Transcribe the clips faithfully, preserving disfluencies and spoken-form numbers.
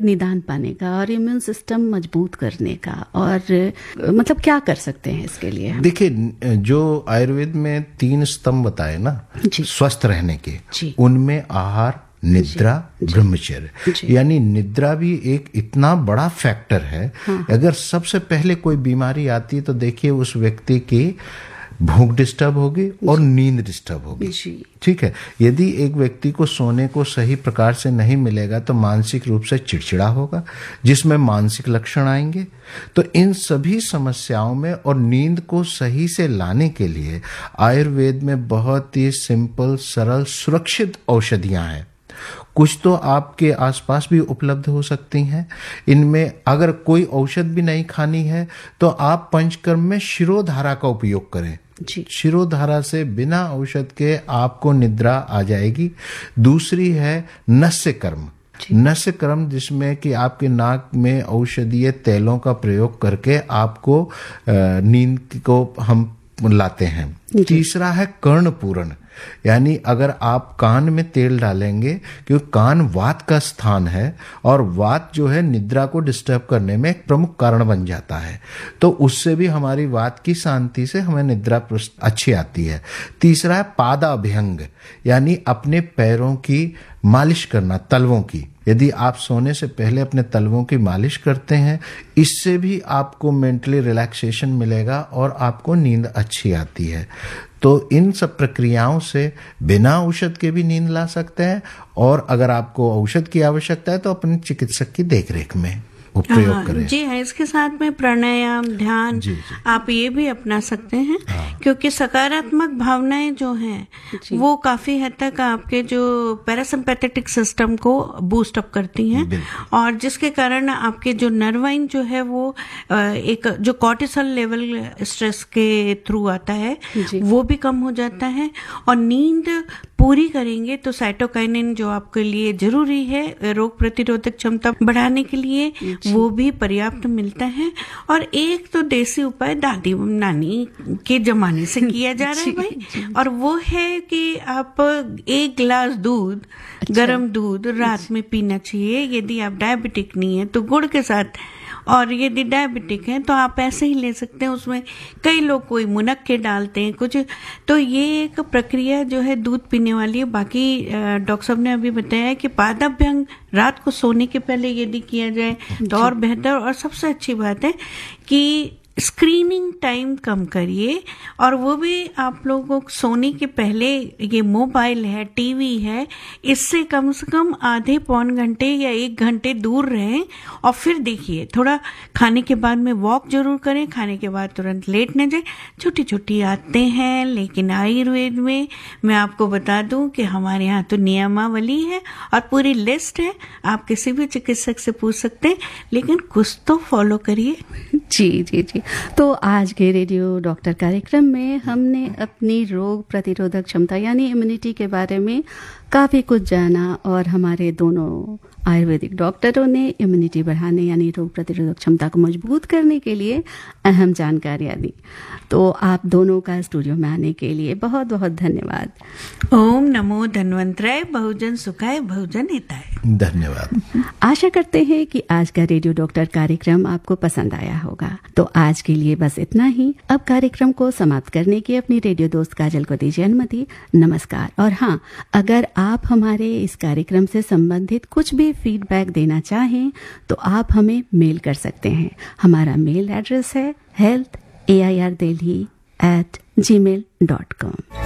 निदान पाने का और इम्यून सिस्टम मजबूत करने का, और मतलब क्या कर सकते हैं इसके लिए? देखिए, जो आयुर्वेद में तीन स्तंभ बताए ना स्वस्थ रहने के, उनमें आहार, निद्रा, ब्रह्मचर्य, यानी निद्रा भी एक इतना बड़ा फैक्टर है। हाँ। अगर सबसे पहले कोई बीमारी आती है तो देखिए उस व्यक्ति की भूख डिस्टर्ब होगी और नींद डिस्टर्ब होगी। ठीक है, यदि एक व्यक्ति को सोने को सही प्रकार से नहीं मिलेगा तो मानसिक रूप से चिड़चिड़ा होगा, जिसमें मानसिक लक्षण आएंगे। तो इन सभी समस्याओं में और नींद को सही से लाने के लिए आयुर्वेद में बहुत ही सिंपल, सरल, सुरक्षित औषधियां हैं। कुछ तो आपके आसपास भी उपलब्ध हो सकती हैं। इनमें अगर कोई औषध भी नहीं खानी है तो आप पंचकर्म में शिरोधारा का उपयोग करें। शिरोधारा से बिना औषध के आपको निद्रा आ जाएगी। दूसरी है नस्य कर्म। नस्य कर्म, जिसमें कि आपके नाक में औषधीय तेलों का प्रयोग करके आपको नींद को हम लाते हैं। तीसरा है कर्ण पूरण, यानी अगर आप कान में तेल डालेंगे, क्योंकि कान वात का स्थान है और वात जो है निद्रा को डिस्टर्ब करने में एक प्रमुख कारण बन जाता है, तो उससे भी हमारी वात की शांति से हमें निद्रा अच्छी आती है। तीसरा है पादाभ्यंग, यानी अपने पैरों की मालिश करना, तलवों की। यदि आप सोने से पहले अपने तलवों की मालिश करते हैं, इससे भी आपको मेंटली रिलैक्सेशन मिलेगा और आपको नींद अच्छी आती है। तो इन सब प्रक्रियाओं से बिना औषध के भी नींद ला सकते हैं, और अगर आपको औषध की आवश्यकता है तो अपने चिकित्सक की देखरेख में उपयोग करें। जी है, इसके साथ में प्राणायाम, ध्यान जी, जी। आप ये भी अपना सकते हैं। हाँ। क्योंकि सकारात्मक भावनाएं जो हैं वो काफी हद तक आपके जो पैरासिम्पैथेटिक सिस्टम को बूस्ट अप करती हैं, और जिसके कारण आपके जो नर्वाइन जो है वो एक जो कॉर्टिसोल लेवल स्ट्रेस के थ्रू आता है वो भी कम हो जाता है। और नींद पूरी करेंगे तो साइटोकाइनिन जो आपके लिए जरूरी है रोग प्रतिरोधक क्षमता बढ़ाने के लिए, वो भी पर्याप्त मिलता है। और एक तो देसी उपाय दादी नानी के जमाने से किया जा रहा है भाई, और वो है कि आप एक गिलास दूध, अच्छा। गर्म दूध रात में पीना चाहिए। यदि आप डायबिटिक नहीं है तो गुड़ के साथ, और यदि डायबिटिक है तो आप ऐसे ही ले सकते हैं। उसमें कई लोग कोई मुनक्के डालते हैं कुछ, तो ये एक प्रक्रिया जो है दूध पीने वाली है। बाकी डॉक्टर साहब ने अभी बताया कि पादाभ्यंग रात को सोने के पहले यदि किया जाए तो और बेहतर। और सबसे अच्छी बात है कि स्क्रीनिंग टाइम कम करिए, और वो भी आप लोगों को सोने के पहले ये मोबाइल है, टीवी है, इससे कम से कम आधे पौन घंटे या एक घंटे दूर रहें। और फिर देखिए, थोड़ा खाने के बाद में वॉक जरूर करें, खाने के बाद तुरंत लेट न जाए। छोटी छोटी आदतें हैं, लेकिन आयुर्वेद में मैं आपको बता दूं कि हमारे यहाँ तो नियमावली है और पूरी लिस्ट है। आप किसी भी चिकित्सक से पूछ सकते हैं, लेकिन कुछ तो फॉलो करिए। जी जी जी तो आज के रेडियो डॉक्टर कार्यक्रम में हमने अपनी रोग प्रतिरोधक क्षमता यानी इम्यूनिटी के बारे में काफ़ी कुछ जाना, और हमारे दोनों आयुर्वेदिक डॉक्टरों ने इम्यूनिटी बढ़ाने यानी रोग प्रतिरोधक क्षमता को मजबूत करने के लिए अहम जानकारियाँ दी। तो आप दोनों का स्टूडियो में आने के लिए बहुत बहुत धन्यवाद। ओम नमो धन्वंतराय, बहुजन सुखाय बहुजन हिताय। धन्यवाद। आशा करते हैं कि आज का रेडियो डॉक्टर कार्यक्रम आपको पसंद आया होगा। तो आज के लिए बस इतना ही। अब कार्यक्रम को समाप्त करने की अपनी रेडियो दोस्त काजल को दीजिए अनुमति। नमस्कार। और हाँ, अगर आप हमारे इस कार्यक्रम से संबंधित कुछ भी फीडबैक देना चाहें तो आप हमें मेल कर सकते हैं। हमारा मेल एड्रेस है health A I R Delhi eight ji mail dot com.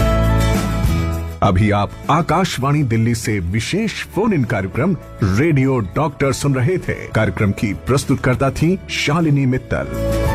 अभी आप आकाशवाणी दिल्ली से विशेष फोन इन कार्यक्रम रेडियो डॉक्टर सुन रहे थे। कार्यक्रम की प्रस्तुतकर्ता थी शालिनी मित्तल।